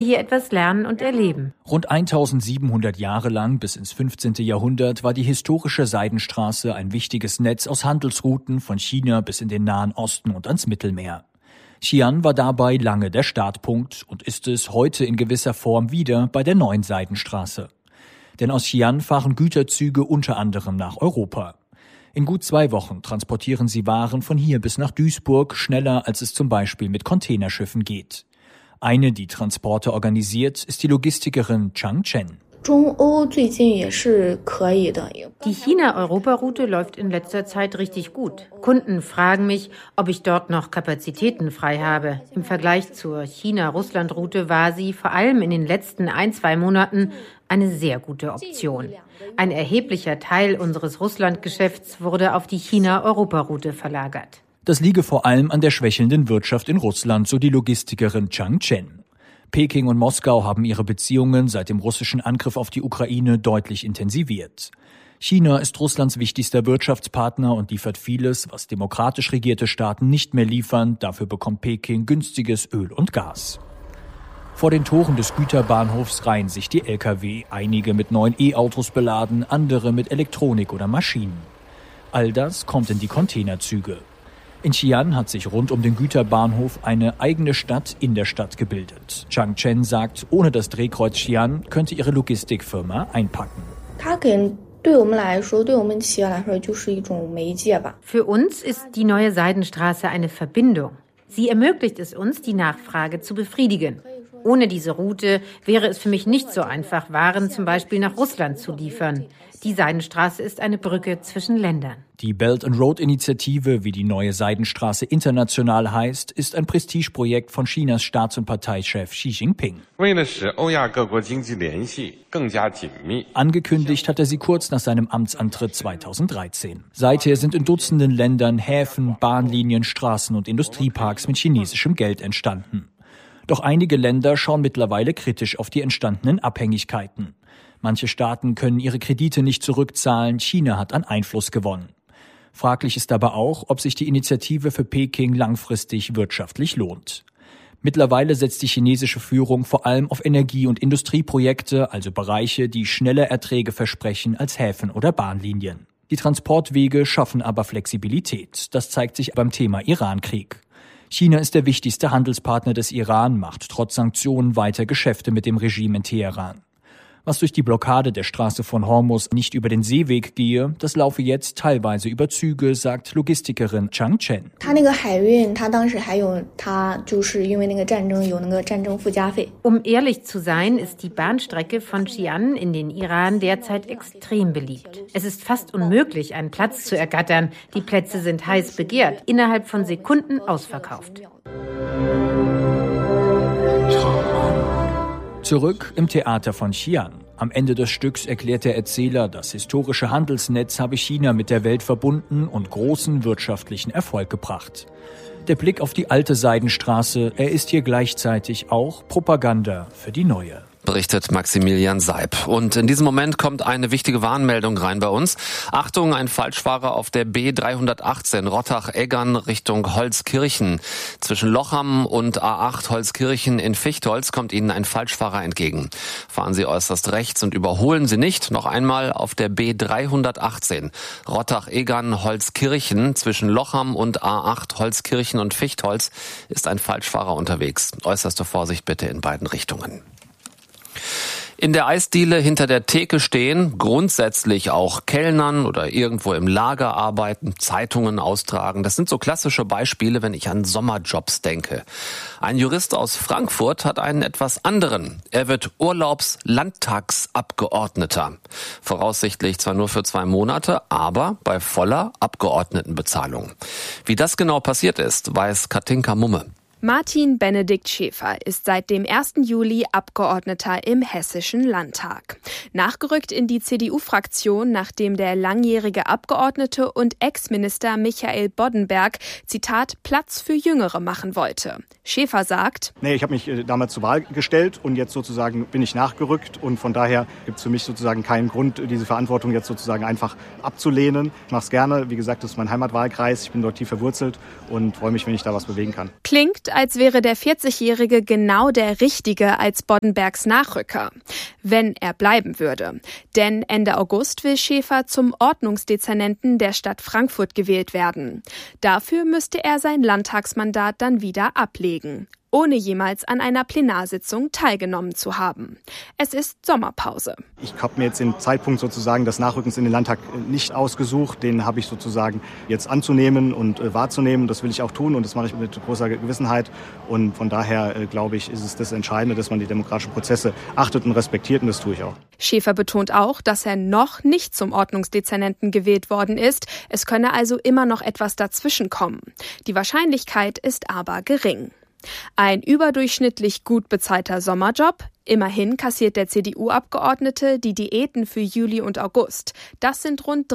hier etwas lernen und erleben. Rund 1700 Jahre lang bis ins 15. Jahrhundert war die historische Seidenstraße ein wichtiges Netz aus Handelsrouten von China bis in den Nahen Osten und ans Mittelmeer. Xi'an war dabei lange der Startpunkt und ist es heute in gewisser Form wieder bei der neuen Seidenstraße. Denn aus Xi'an fahren Güterzüge unter anderem nach Europa. In gut 2 Wochen transportieren sie Waren von hier bis nach Duisburg, schneller als es zum Beispiel mit Containerschiffen geht. Eine, die Transporte organisiert, ist die Logistikerin Chang Chen. Die China-Europa-Route läuft in letzter Zeit richtig gut. Kunden fragen mich, ob ich dort noch Kapazitäten frei habe. Im Vergleich zur China-Russland-Route war sie vor allem in den letzten 1-2 Monaten eine sehr gute Option. Ein erheblicher Teil unseres Russland-Geschäfts wurde auf die China-Europa-Route verlagert. Das liege vor allem an der schwächelnden Wirtschaft in Russland, so die Logistikerin Chang Chen. Peking und Moskau haben ihre Beziehungen seit dem russischen Angriff auf die Ukraine deutlich intensiviert. China ist Russlands wichtigster Wirtschaftspartner und liefert vieles, was demokratisch regierte Staaten nicht mehr liefern. Dafür bekommt Peking günstiges Öl und Gas. Vor den Toren des Güterbahnhofs reihen sich die Lkw, einige mit neuen E-Autos beladen, andere mit Elektronik oder Maschinen. All das kommt in die Containerzüge. In Xi'an hat sich rund um den Güterbahnhof eine eigene Stadt in der Stadt gebildet. Chang Chen sagt, ohne das Drehkreuz Xi'an könnte ihre Logistikfirma einpacken. Für uns ist die neue Seidenstraße eine Verbindung. Sie ermöglicht es uns, die Nachfrage zu befriedigen. Ohne diese Route wäre es für mich nicht so einfach, Waren zum Beispiel nach Russland zu liefern. Die Seidenstraße ist eine Brücke zwischen Ländern. Die Belt and Road Initiative, wie die neue Seidenstraße international heißt, ist ein Prestigeprojekt von Chinas Staats- und Parteichef Xi Jinping. Angekündigt hat er sie kurz nach seinem Amtsantritt 2013. Seither sind in Dutzenden Ländern Häfen, Bahnlinien, Straßen und Industrieparks mit chinesischem Geld entstanden. Doch einige Länder schauen mittlerweile kritisch auf die entstandenen Abhängigkeiten. Manche Staaten können ihre Kredite nicht zurückzahlen, China hat an Einfluss gewonnen. Fraglich ist aber auch, ob sich die Initiative für Peking langfristig wirtschaftlich lohnt. Mittlerweile setzt die chinesische Führung vor allem auf Energie- und Industrieprojekte, also Bereiche, die schnelle Erträge versprechen als Häfen oder Bahnlinien. Die Transportwege schaffen aber Flexibilität. Das zeigt sich beim Thema Irankrieg. China ist der wichtigste Handelspartner des Iran, macht trotz Sanktionen weiter Geschäfte mit dem Regime in Teheran. Was durch die Blockade der Straße von Hormuz nicht über den Seeweg gehe, das laufe jetzt teilweise über Züge, sagt Logistikerin Chang Chen. Um ehrlich zu sein, ist die Bahnstrecke von Xi'an in den Iran derzeit extrem beliebt. Es ist fast unmöglich, einen Platz zu ergattern. Die Plätze sind heiß begehrt, innerhalb von Sekunden ausverkauft. Zurück im Theater von Xi'an. Am Ende des Stücks erklärt der Erzähler, das historische Handelsnetz habe China mit der Welt verbunden und großen wirtschaftlichen Erfolg gebracht. Der Blick auf die alte Seidenstraße, er ist hier gleichzeitig auch Propaganda für die neue. Berichtet Maximilian Seib. Und in diesem Moment kommt eine wichtige Warnmeldung rein bei uns. Achtung, ein Falschfahrer auf der B318 Rottach-Eggern Richtung Holzkirchen. Zwischen Lochham und A8 Holzkirchen in Fichtholz kommt Ihnen ein Falschfahrer entgegen. Fahren Sie äußerst rechts und überholen Sie nicht. Noch einmal auf der B318 Rottach-Eggern Holzkirchen. Zwischen Lochham und A8 Holzkirchen und Fichtholz ist ein Falschfahrer unterwegs. Äußerste Vorsicht bitte in beiden Richtungen. In der Eisdiele hinter der Theke stehen, grundsätzlich auch Kellnern oder irgendwo im Lager arbeiten, Zeitungen austragen. Das sind so klassische Beispiele, wenn ich an Sommerjobs denke. Ein Jurist aus Frankfurt hat einen etwas anderen. Er wird Urlaubslandtagsabgeordneter. Voraussichtlich zwar nur für 2 Monate, aber bei voller Abgeordnetenbezahlung. Wie das genau passiert ist, weiß Katinka Mumme. Martin Benedikt Schäfer ist seit dem 1. Juli Abgeordneter im Hessischen Landtag. Nachgerückt in die CDU-Fraktion, nachdem der langjährige Abgeordnete und Ex-Minister Michael Boddenberg, Zitat, Platz für Jüngere machen wollte. Schäfer sagt: Ich habe mich damals zur Wahl gestellt und jetzt sozusagen bin ich nachgerückt und von daher gibt es für mich sozusagen keinen Grund, diese Verantwortung jetzt sozusagen einfach abzulehnen. Ich mache es gerne. Wie gesagt, das ist mein Heimatwahlkreis. Ich bin dort tief verwurzelt und freue mich, wenn ich da was bewegen kann. Klingt, wirkt, als wäre der 40-Jährige genau der Richtige als Boddenbergs Nachrücker, wenn er bleiben würde. Denn Ende August will Schäfer zum Ordnungsdezernenten der Stadt Frankfurt gewählt werden. Dafür müsste er sein Landtagsmandat dann wieder ablegen, ohne jemals an einer Plenarsitzung teilgenommen zu haben. Es ist Sommerpause. Ich habe mir jetzt den Zeitpunkt sozusagen des Nachrückens in den Landtag nicht ausgesucht. Den habe ich sozusagen jetzt anzunehmen und wahrzunehmen. Das will ich auch tun und das mache ich mit großer Gewissenheit. Und von daher, glaube ich, ist es das Entscheidende, dass man die demokratischen Prozesse achtet und respektiert und das tue ich auch. Schäfer betont auch, dass er noch nicht zum Ordnungsdezernenten gewählt worden ist. Es könne also immer noch etwas dazwischen kommen. Die Wahrscheinlichkeit ist aber gering. Ein überdurchschnittlich gut bezahlter Sommerjob. Immerhin kassiert der CDU-Abgeordnete die Diäten für Juli und August. Das sind rund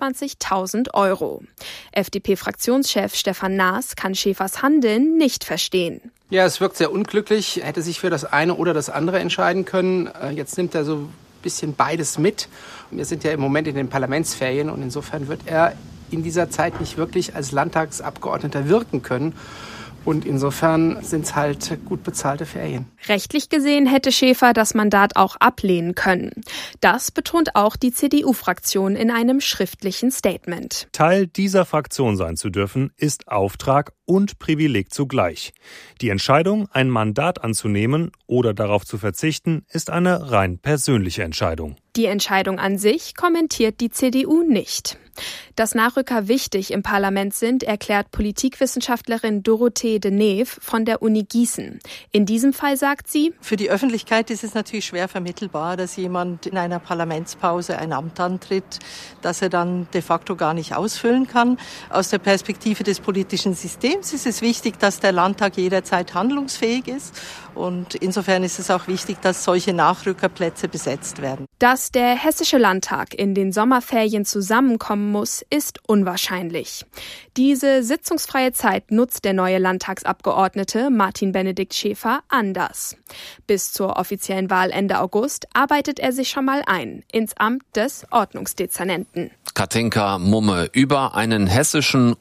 23.000 €. FDP-Fraktionschef Stefan Naas kann Schäfers Handeln nicht verstehen. Ja, es wirkt sehr unglücklich. Er hätte sich für das eine oder das andere entscheiden können. Jetzt nimmt er so ein bisschen beides mit. Wir sind ja im Moment in den Parlamentsferien und insofern wird er in dieser Zeit nicht wirklich als Landtagsabgeordneter wirken können. Und insofern sind es halt gut bezahlte Ferien. Rechtlich gesehen hätte Schäfer das Mandat auch ablehnen können. Das betont auch die CDU-Fraktion in einem schriftlichen Statement. Teil dieser Fraktion sein zu dürfen, ist Auftrag und Privileg zugleich. Die Entscheidung, ein Mandat anzunehmen oder darauf zu verzichten, ist eine rein persönliche Entscheidung. Die Entscheidung an sich kommentiert die CDU nicht. Dass Nachrücker wichtig im Parlament sind, erklärt Politikwissenschaftlerin Dorothee de Neef von der Uni Gießen. In diesem Fall sagt sie: Für die Öffentlichkeit ist es natürlich schwer vermittelbar, dass jemand in einer Parlamentspause ein Amt antritt, das er dann de facto gar nicht ausfüllen kann. Aus der Perspektive des politischen Systems ist es wichtig, dass der Landtag jederzeit handlungsfähig ist. Und insofern ist es auch wichtig, dass solche Nachrückerplätze besetzt werden. Dass der Hessische Landtag in den Sommerferien zusammenkommen muss, ist unwahrscheinlich. Diese sitzungsfreie Zeit nutzt der neue Landtagsabgeordnete Martin Benedikt Schäfer anders. Bis zur offiziellen Wahl Ende August arbeitet er sich schon mal ein ins Amt des Ordnungsdezernenten. Katinka Mumme über einen hessischen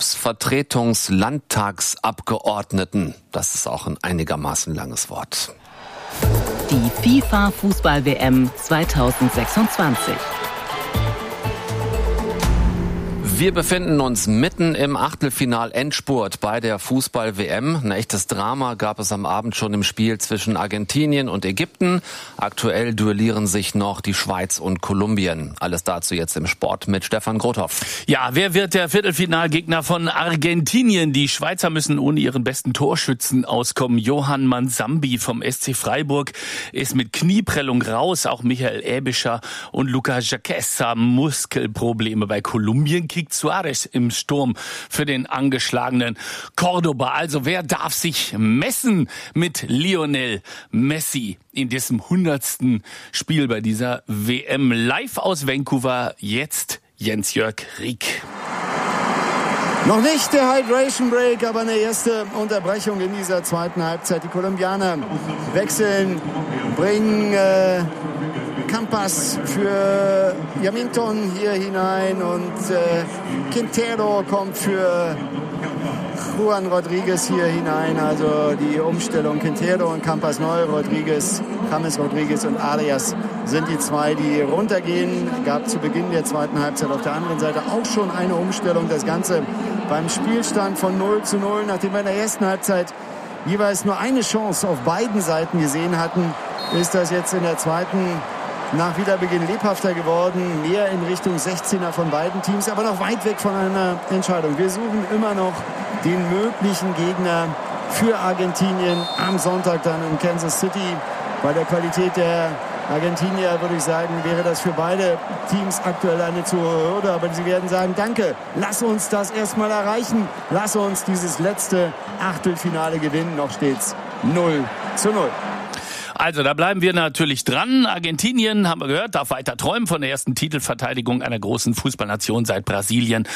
Urlaubsvertretungs-Landtagsabgeordneten. Das ist auch ein einigermaßen langes Wort. Die FIFA-Fußball-WM 2026. Wir befinden uns mitten im Achtelfinal-Endspurt bei der Fußball-WM. Ein echtes Drama gab es am Abend schon im Spiel zwischen Argentinien und Ägypten. Aktuell duellieren sich noch die Schweiz und Kolumbien. Alles dazu jetzt im Sport mit Stefan Grothoff. Ja, wer wird der Viertelfinalgegner von Argentinien? Die Schweizer müssen ohne ihren besten Torschützen auskommen. Johann Mansambi vom SC Freiburg ist mit Knieprellung raus. Auch Michael Äbischer und Lucas Jaquez haben Muskelprobleme. Bei Kolumbien kriegt Suarez im Sturm für den angeschlagenen Cordoba. Also wer darf sich messen mit Lionel Messi in diesem 100. Spiel bei dieser WM? Live aus Vancouver, jetzt Jens-Jörg Rieck. Noch nicht der Hydration Break, aber eine erste Unterbrechung in dieser zweiten Halbzeit. Die Kolumbianer wechseln, bringen Campas für Yaminton hier hinein und Quintero kommt für Juan Rodriguez hier hinein. Also die Umstellung Quintero und Campas neu, James Rodriguez und Arias sind die zwei, die runtergehen. Gab zu Beginn der zweiten Halbzeit auf der anderen Seite auch schon eine Umstellung. Das Ganze beim Spielstand von 0:0, nachdem wir in der ersten Halbzeit jeweils nur eine Chance auf beiden Seiten gesehen hatten, ist das jetzt in der zweiten nach Wiederbeginn lebhafter geworden, mehr in Richtung 16er von beiden Teams, aber noch weit weg von einer Entscheidung. Wir suchen immer noch den möglichen Gegner für Argentinien am Sonntag dann in Kansas City. Bei der Qualität der Argentinier würde ich sagen, wäre das für beide Teams aktuell eine zu hohe Hürde, aber sie werden sagen, danke, lass uns das erstmal erreichen, lass uns dieses letzte Achtelfinale gewinnen, noch steht's 0:0. Also da bleiben wir natürlich dran. Argentinien, haben wir gehört, darf weiter träumen von der ersten Titelverteidigung einer großen Fußballnation seit Brasilien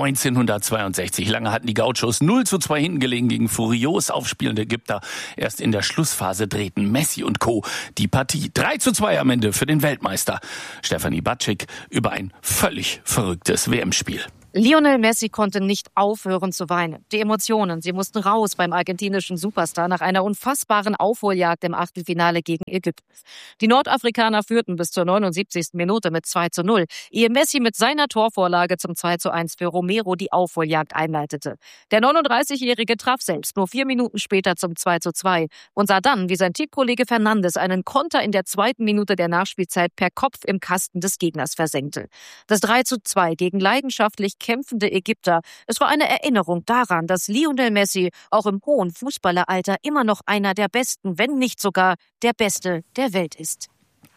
1962. Lange hatten die Gauchos 0:2 hinten gelegen gegen furios aufspielende Ägypter. Erst in der Schlussphase drehten Messi und Co. die Partie. 3:2 am Ende für den Weltmeister. Stefanie Batschik über ein völlig verrücktes WM-Spiel. Lionel Messi konnte nicht aufhören zu weinen. Die Emotionen, sie mussten raus beim argentinischen Superstar nach einer unfassbaren Aufholjagd im Achtelfinale gegen Ägypten. Die Nordafrikaner führten bis zur 79. Minute mit 2:0, ehe Messi mit seiner Torvorlage zum 2:1 für Romero die Aufholjagd einleitete. Der 39-Jährige traf selbst nur 4 Minuten später zum 2:2 und sah dann, wie sein Teamkollege Fernandes einen Konter in der 2. Minute der Nachspielzeit per Kopf im Kasten des Gegners versenkte. Das 3:2 gegen leidenschaftlich kämpfende Ägypter. Es war eine Erinnerung daran, dass Lionel Messi auch im hohen Fußballeralter immer noch einer der Besten, wenn nicht sogar der Beste der Welt ist.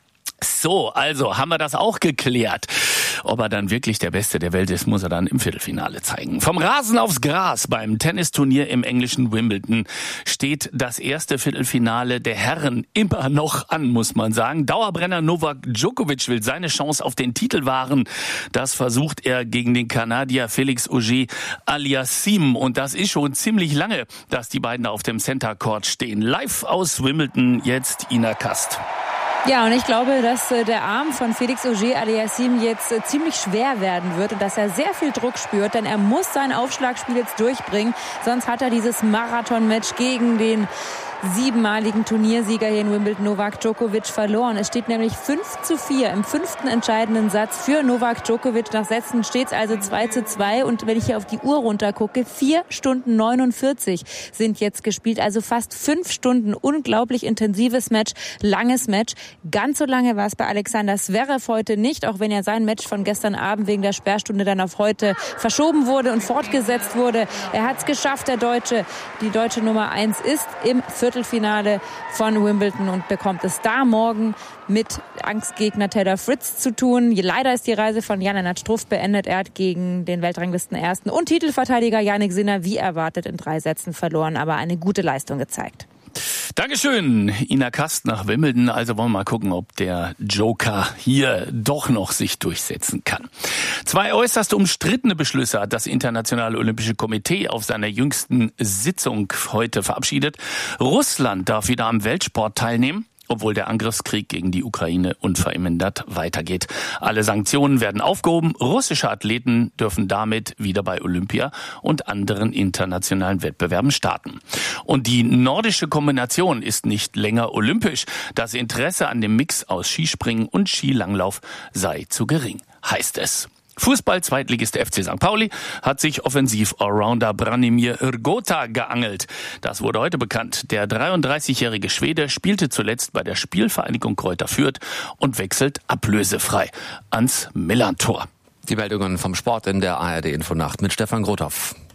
So, also haben wir das auch geklärt. Ob er dann wirklich der Beste der Welt ist, muss er dann im Viertelfinale zeigen. Vom Rasen aufs Gras beim Tennisturnier im englischen Wimbledon steht das erste Viertelfinale der Herren immer noch an, muss man sagen. Dauerbrenner Novak Djokovic will seine Chance auf den Titel wahren. Das versucht er gegen den Kanadier Félix Auger-Aliassime. Und das ist schon ziemlich lange, dass die beiden auf dem Center Court stehen. Live aus Wimbledon jetzt Ina Kast. Ja, und ich glaube, dass der Arm von Félix Auger-Aliassime jetzt ziemlich schwer werden wird und dass er sehr viel Druck spürt, denn er muss sein Aufschlagspiel jetzt durchbringen, sonst hat er dieses Marathon-Match gegen den 7-maligen Turniersieger hier in Wimbledon, Novak Djokovic, verloren. Es steht nämlich 5:4 im 5. entscheidenden Satz für Novak Djokovic. Nach Sätzen steht es also 2:2. Und wenn ich hier auf die Uhr runtergucke, 4 Stunden 49 sind jetzt gespielt. Also fast 5 Stunden. Unglaublich intensives Match, langes Match. Ganz so lange war es bei Alexander Zverev heute nicht, auch wenn ja sein Match von gestern Abend wegen der Sperrstunde dann auf heute verschoben wurde und fortgesetzt wurde. Er hat es geschafft, der Deutsche. Die deutsche Nummer 1 ist im Viertelfinale von Wimbledon und bekommt es da morgen mit Angstgegner Taylor Fritz zu tun. Leider ist die Reise von Jan-Lennart Struff beendet. Er hat gegen den Weltranglisten Ersten und Titelverteidiger Jannik Sinner wie erwartet in 3 Sätzen verloren, aber eine gute Leistung gezeigt. Dankeschön, Ina Kast nach Wimbledon. Also wollen wir mal gucken, ob der Joker hier doch noch sich durchsetzen kann. 2 äußerst umstrittene Beschlüsse hat das Internationale Olympische Komitee auf seiner jüngsten Sitzung heute verabschiedet. Russland darf wieder am Weltsport teilnehmen, obwohl der Angriffskrieg gegen die Ukraine unvermindert weitergeht. Alle Sanktionen werden aufgehoben. Russische Athleten dürfen damit wieder bei Olympia und anderen internationalen Wettbewerben starten. Und die nordische Kombination ist nicht länger olympisch. Das Interesse an dem Mix aus Skispringen und Skilanglauf sei zu gering, heißt es. Fußball-Zweitligist FC St. Pauli hat sich Offensiv-Allrounder Branimir Hrgota geangelt. Das wurde heute bekannt. Der 33-jährige Schwede spielte zuletzt bei der Spielvereinigung Kräuter Fürth und wechselt ablösefrei ans Millerntor. Die Meldungen vom Sport in der ARD Infonacht mit Stefan Grothoff.